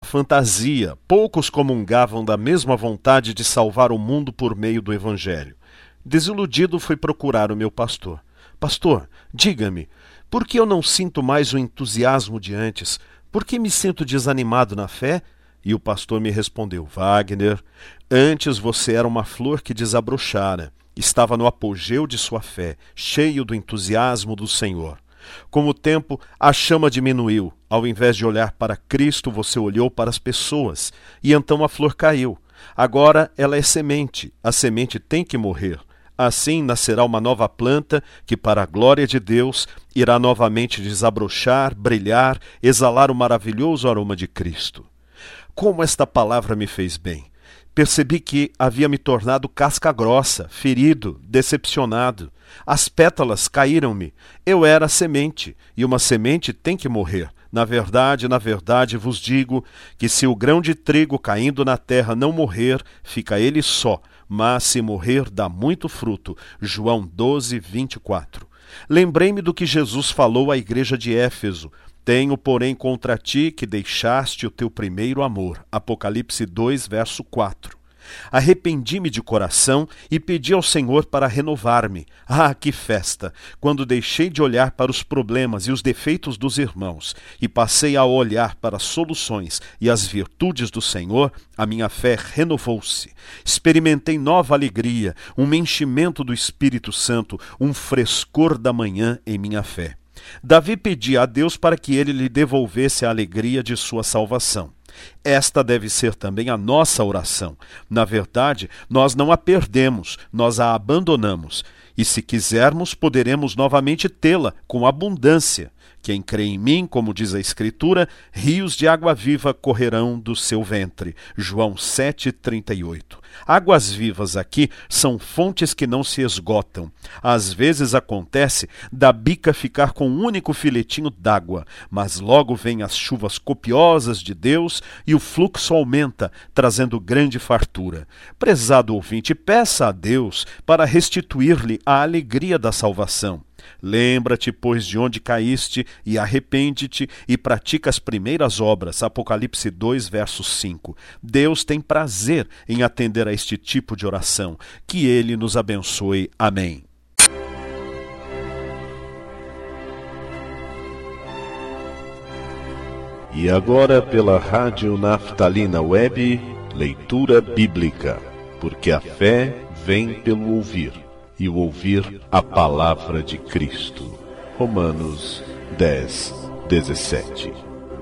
fantasia. Poucos comungavam da mesma vontade de salvar o mundo por meio do Evangelho. Desiludido, fui procurar o meu pastor. Pastor, diga-me, por que eu não sinto mais o entusiasmo de antes? Por que me sinto desanimado na fé? E o pastor me respondeu: Wagner, antes você era uma flor que desabrochara. Estava no apogeu de sua fé, cheio do entusiasmo do Senhor. Com o tempo, a chama diminuiu. Ao invés de olhar para Cristo, você olhou para as pessoas. E então a flor caiu. Agora ela é semente. A semente tem que morrer. Assim nascerá uma nova planta que, para a glória de Deus, irá novamente desabrochar, brilhar, exalar o maravilhoso aroma de Cristo. Como esta palavra me fez bem! Percebi que havia me tornado casca grossa, ferido, decepcionado. As pétalas caíram-me. Eu era semente, e uma semente tem que morrer. Na verdade, vos digo que se o grão de trigo caindo na terra não morrer, fica ele só, mas se morrer, dá muito fruto. João 12, 24. Lembrei-me do que Jesus falou à igreja de Éfeso. Tenho, porém, contra ti que deixaste o teu primeiro amor. Apocalipse 2, verso 4. Arrependi-me de coração e pedi ao Senhor para renovar-me. Ah, que festa! Quando deixei de olhar para os problemas e os defeitos dos irmãos e passei a olhar para as soluções e as virtudes do Senhor, a minha fé renovou-se. Experimentei nova alegria, um enchimento do Espírito Santo, um frescor da manhã em minha fé. Davi pedia a Deus para que ele lhe devolvesse a alegria de sua salvação. Esta deve ser também a nossa oração. Na verdade, nós não a perdemos, nós a abandonamos. E se quisermos, poderemos novamente tê-la com abundância. Quem crê em mim, como diz a Escritura, rios de água viva correrão do seu ventre. João 7,38. Águas vivas aqui são fontes que não se esgotam. Às vezes acontece da bica ficar com um único filetinho d'água, mas logo vêm as chuvas copiosas de Deus e o fluxo aumenta, trazendo grande fartura. Prezado ouvinte, peça a Deus para restituir-lhe a alegria da salvação. Lembra-te, pois, de onde caíste, e arrepende-te, e pratica as primeiras obras. Apocalipse 2, verso 5. Deus tem prazer em atender a este tipo de oração. Que Ele nos abençoe. Amém. E agora, pela Rádio Naftalina Web, leitura bíblica, porque a fé vem pelo ouvir, e o ouvir a palavra de Cristo. Romanos 10, 17.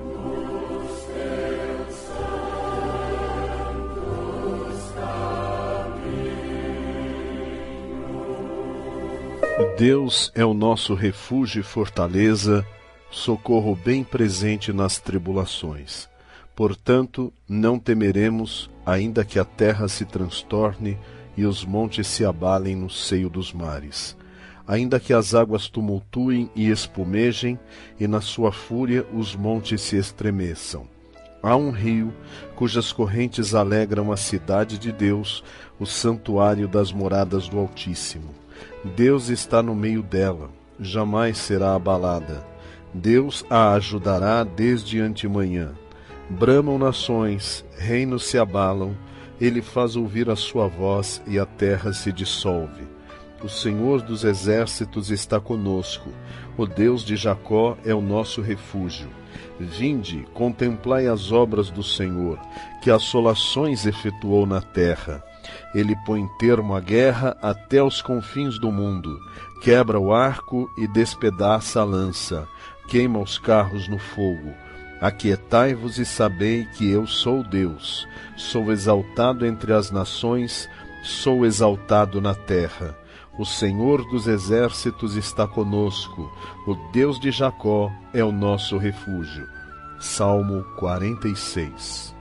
Deus é o nosso refúgio e fortaleza, socorro bem presente nas tribulações. Portanto, não temeremos, ainda que a terra se transtorne e os montes se abalem no seio dos mares. Ainda que as águas tumultuem e espumejem, e na sua fúria os montes se estremeçam. Há um rio, cujas correntes alegram a cidade de Deus, o santuário das moradas do Altíssimo. Deus está no meio dela, jamais será abalada. Deus a ajudará desde antemanhã. Bramam nações, reinos se abalam, Ele faz ouvir a sua voz e a terra se dissolve. O Senhor dos exércitos está conosco, o Deus de Jacó é o nosso refúgio. Vinde, contemplai as obras do Senhor, que assolações efetuou na terra. Ele põe termo à guerra até os confins do mundo, quebra o arco e despedaça a lança, queima os carros no fogo. Aquietai-vos e sabei que eu sou Deus. Sou exaltado entre as nações, sou exaltado na terra. O Senhor dos exércitos está conosco. O Deus de Jacó é o nosso refúgio. Salmo 46.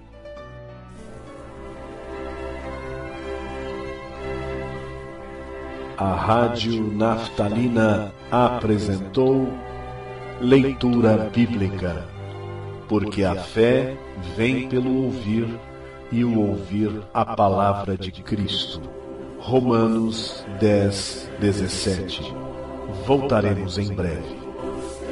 A Rádio Naftalina apresentou Leitura Bíblica, porque a fé vem pelo ouvir, e o ouvir a palavra de Cristo. Romanos 10, 17. Voltaremos em breve.